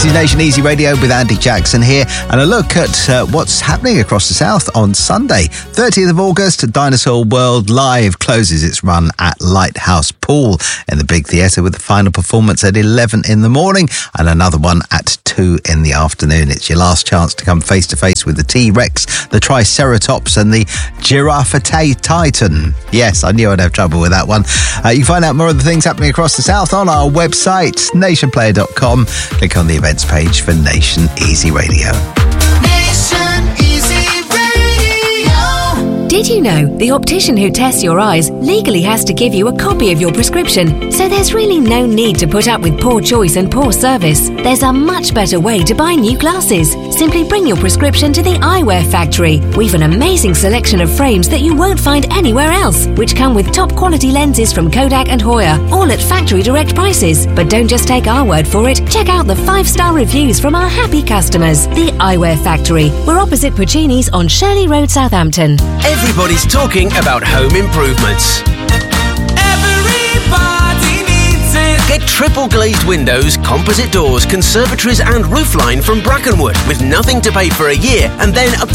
This is Nation Easy Radio with Andy Jackson here, and a look at what's happening across the south on Sunday. 30th of August, Dinosaur World Live closes its run at Lighthouse Pool in the Big Theatre with the final performance at 11 in the morning and another one at 2 in the afternoon. It's your last chance to come face to face with the T-Rex, the Triceratops and the Giraffe Titan. Yes, I knew I'd have trouble with that one. You can find out more of the things happening across the south on our website, nationplayer.com. Click on the events page for Nation Easy Radio. Nation Easy Radio. Did you know the optician who tests your eyes legally has to give you a copy of your prescription? So there's really no need to put up with poor choice and poor service. There's a much better way to buy new glasses. Simply bring your prescription to the Eyewear Factory. We've an amazing selection of frames that you won't find anywhere else, which come with top quality lenses from Kodak and Hoya, all at factory direct prices. But don't just take our word for it. Check out the 5-star reviews from our happy customers. The Eyewear Factory. We're opposite Puccini's on Shirley Road, Southampton. Everybody's talking about home improvements. Everybody needs it. Get triple glazed windows, composite doors, conservatories and roofline from Brackenwood with nothing to pay for a year and then up